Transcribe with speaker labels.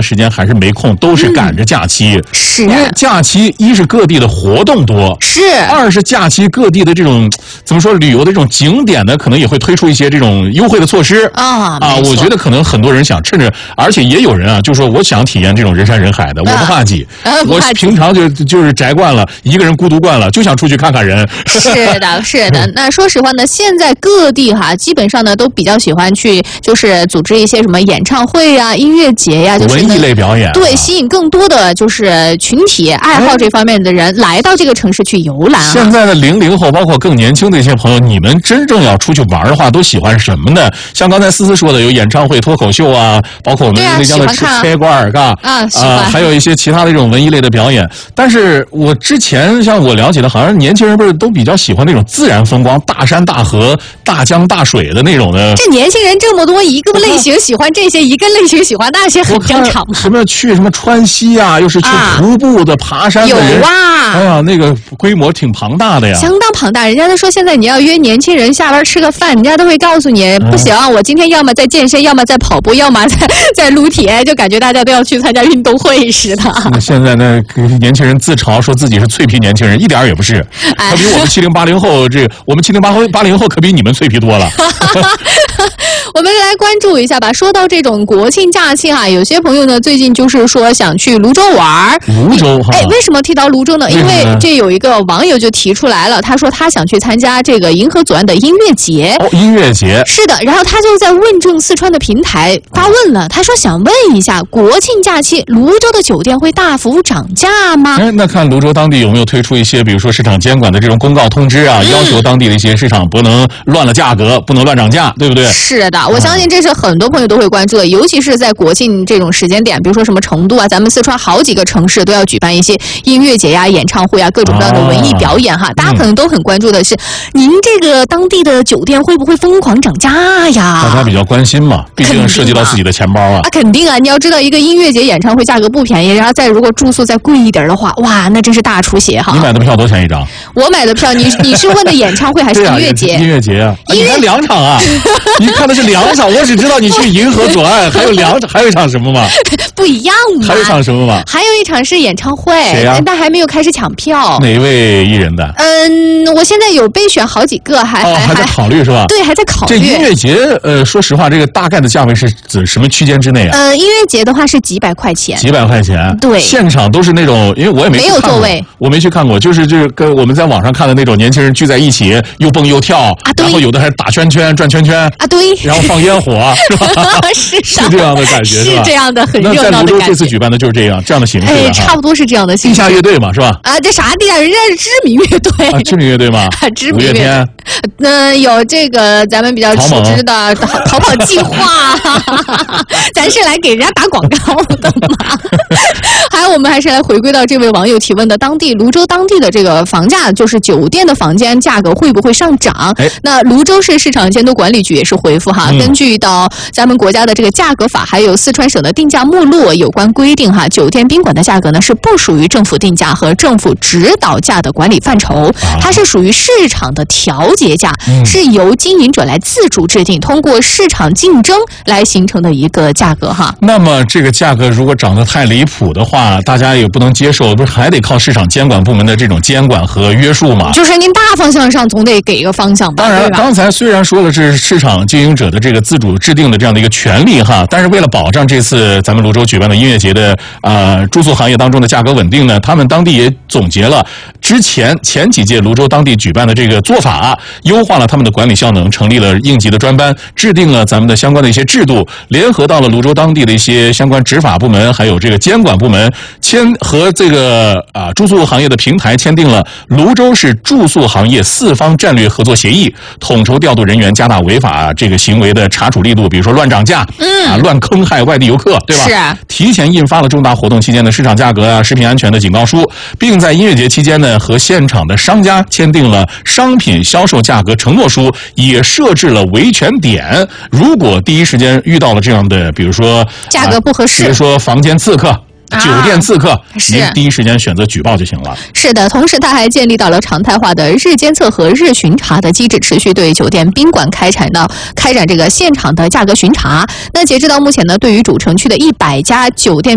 Speaker 1: 时间还是没空，都是赶着假期。
Speaker 2: 是，
Speaker 1: 因为假期一是各地的活动多，
Speaker 2: 是；
Speaker 1: 二是假期各地的这种怎么说旅游的这种景点呢，可能也会推出一些这种优惠的措施我觉得可能很多人想趁着，而且也有人啊，就说我想体验这种人山人海的，我不怕挤，我平常就是宅惯了，一个人孤独惯了，就想出去看看人。
Speaker 2: 是的，是的。那说实话呢，现在各地基本上呢都比较喜欢去，就是组织一些什么演唱会呀、音乐节呀，就是
Speaker 1: 文艺类表演，
Speaker 2: 对，吸引更多的就是群体爱好这方面的人来到这个城市去游览
Speaker 1: 现在的00后，包括更年轻的一些朋友，你们真正要出去玩的话，都喜欢什么呢？像刚才思思说的，有演唱会、脱口秀啊，包括我们内江的吃黑瓜尔嘎还有一些其他的这种文艺类的表演。但是我之前像我了解的，好像年轻人不是都比较喜欢那种自然风光、大山大河、大江大水的那种的。
Speaker 2: 这年轻人这么多，一个类型喜欢这些，一个类型喜欢那些，很正常嘛。
Speaker 1: 什么去什么川西啊，又是去徒步的、爬山的人，
Speaker 2: 有啊，
Speaker 1: 哎呀，那个规模挺庞大的呀，
Speaker 2: 相当庞大。人家都说现在你要约年轻人下班吃个饭，人家都会告诉你，不行，我今天要么在健身，要么在跑步，要么在撸铁，就感觉大家都要去参加运动会似的。
Speaker 1: 现在呢，年轻人自嘲说自己是脆皮年轻人，一点也不是，可比我们70、80后我们70、80后可比你们脆皮多了。
Speaker 2: 我们来关注一下吧。说到这种国庆假期有些朋友呢最近就是说想去泸州玩。
Speaker 1: 泸州
Speaker 2: 为什么提到泸州呢？因为这有一个网友就提出来了，他说他想去参加这个银河左岸的音乐节。
Speaker 1: 音乐节
Speaker 2: 是的，然后他就在问政四川的平台发问了，他说想问一下，国庆假期泸州的酒店会大幅涨价吗？
Speaker 1: 那看泸州当地有没有推出一些，比如说市场监管的这种公告通知啊，要求当地的一些市场不能乱了价格，不能乱涨价，对不对？
Speaker 2: 是的，我相信这是很多朋友都会关注的，尤其是在国庆这种时间点，比如说什么成都咱们四川好几个城市都要举办一些音乐节呀、演唱会啊，各种各样的文艺表演大家可能都很关注的是，您这个当地的酒店会不会疯狂涨价呀？
Speaker 1: 大家比较关心嘛，毕竟涉及到自己的钱包啊。
Speaker 2: 肯定啊！你要知道，一个音乐节、演唱会价格不便宜，然后如果住宿再贵一点的话，哇，那真是大出血哈！
Speaker 1: 你买的票多少钱一张？
Speaker 2: 我买的票，你是问的演唱会还是音乐节？
Speaker 1: 音乐节你看2场啊？你看的是2场，我只知道你去银河左岸，还有一场什么吗？
Speaker 2: 不一样嘛？
Speaker 1: 还有一场什么吗？
Speaker 2: 还有一场是演唱会，
Speaker 1: 谁呀？
Speaker 2: 但还没有开始抢票。
Speaker 1: 哪一位艺人的？
Speaker 2: 我现在有备选好几个，还
Speaker 1: 在考虑是吧？
Speaker 2: 对，还在考虑。
Speaker 1: 这音乐节，说实话，这个大概的价位是指什么区间之内啊？
Speaker 2: 音乐节的话是几百块钱。
Speaker 1: 几百块钱？
Speaker 2: 对，
Speaker 1: 现场都是那种，因为我也没有
Speaker 2: 座位，
Speaker 1: 我没去看过，就是跟我们在网上看的那种年轻人聚在一起，又蹦又跳然后有的还打圈圈、转圈圈
Speaker 2: 对，
Speaker 1: 然后放烟火，是吧？
Speaker 2: 是
Speaker 1: 这样的感觉，
Speaker 2: 是这样的，很热闹的感觉。
Speaker 1: 那在泸州这次举办的就是这样的形式，
Speaker 2: 差不多是这样的形式。
Speaker 1: 地下乐队嘛，是吧？
Speaker 2: 这啥地下？人家是知名乐队。
Speaker 1: 知名乐队吗？
Speaker 2: 知名乐队。有这个咱们比较熟知的逃跑计划，咱是来给人家打广告的嘛。还有，我们还是来回归到这位网友提问的泸州当地的这个房价，就是酒店的房间价格会不会上涨？那泸州市市场监督管理局也是回复根据到咱们国家的这个价格法，还有四川省的定价目录有关规定酒店宾馆的价格呢是不属于政府定价和政府指导价的管理范畴，它是属于市场的调节价，是由经营者来自主制定，通过市场竞争来形成的一个价格
Speaker 1: 那么这个价格如果涨得太离谱的话，大家也不能接受，不是还得靠市场监管部门的这种监管和约束吗？
Speaker 2: 就是您大方向上总得给一个方向吧。
Speaker 1: 当然，刚才虽然说的是市场经营者的这个自主制定的这样的一个权利但是为了保障这次咱们泸州举办的音乐节的住宿行业当中的价格稳定呢，他们当地也总结了之前几届泸州当地举办的这个做法，优化了他们的管理效能，成立了应急的专班，制定了咱们的相关的一些制度，联合到了泸州当地的一些相关执法部门，还有这个监管部门，和这个住宿行业的平台签订了泸州市住宿行业4方战略合作协议，统筹调度人员，加大违法这个行为的查处力度，比如说乱涨价，乱坑害外地游客，对吧？
Speaker 2: 是
Speaker 1: 提前印发了重大活动期间的市场价格食品安全的警告书，并在音乐节期间呢和现场的商家签订了商品销售价格承诺书，也设置了维权点。如果第一时间遇到了这样的，比如说
Speaker 2: 价格不合适，
Speaker 1: 比如说房间刺客。酒店刺客，您第一时间选择举报就行了。
Speaker 2: 是的，同时他还建立到了常态化的日监测和日巡查的机制，持续对酒店宾馆开展这个现场的价格巡查。那截止到目前呢，对于主城区的100家酒店